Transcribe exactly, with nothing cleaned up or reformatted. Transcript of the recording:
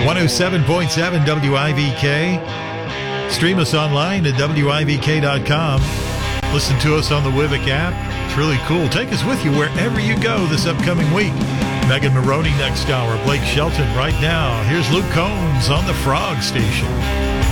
one oh seven point seven W I V K. Stream us online at W I V K dot com. Listen to us on the Wivik app. It's really cool. Take us with you wherever you go this upcoming week. Megan Maroney next hour. Blake Shelton right now. Here's Luke Combs on the Frog Station.